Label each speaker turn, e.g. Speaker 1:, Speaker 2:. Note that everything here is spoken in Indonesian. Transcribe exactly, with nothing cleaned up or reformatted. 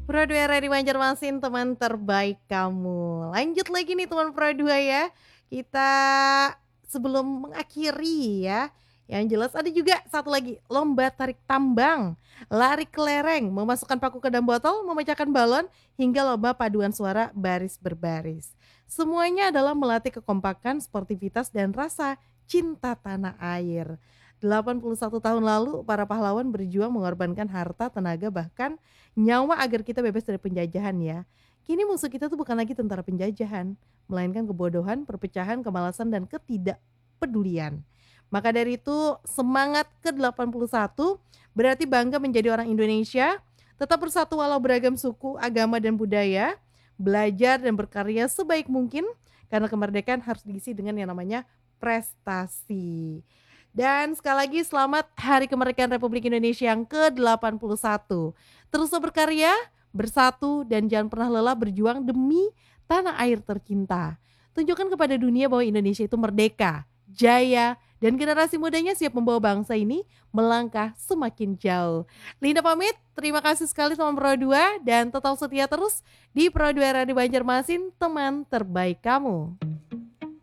Speaker 1: Pro dua R di Banjarmasin, teman terbaik kamu. Lanjut lagi nih teman Pro dua ya. Kita sebelum mengakhiri ya, yang jelas ada juga satu lagi, lomba tarik tambang, lari kelereng, memasukkan paku ke dalam botol, memecahkan balon, hingga lomba paduan suara baris berbaris. Semuanya adalah melatih kekompakan, sportivitas, dan rasa cinta tanah air. delapan puluh satu tahun lalu, para pahlawan berjuang mengorbankan harta, tenaga, bahkan nyawa agar kita bebas dari penjajahan ya. Kini musuh kita tuh bukan lagi tentara penjajahan, melainkan kebodohan, perpecahan, kemalasan, dan ketidakpedulian. Maka dari itu, semangat ke delapan puluh satu berarti bangga menjadi orang Indonesia, tetap bersatu walau beragam suku, agama, dan budaya, belajar dan berkarya sebaik mungkin, karena kemerdekaan harus diisi dengan yang namanya prestasi. Dan sekali lagi selamat Hari Kemerdekaan Republik Indonesia yang ke delapan puluh satu. Terus berkarya, bersatu, dan jangan pernah lelah berjuang demi tanah air tercinta. Tunjukkan kepada dunia bahwa Indonesia itu merdeka, jaya, dan generasi mudanya siap membawa bangsa ini melangkah semakin jauh. Linda pamit, terima kasih sekali teman Pro dua dan tetap setia terus di Pro dua Radio Banjarmasin, teman terbaik kamu.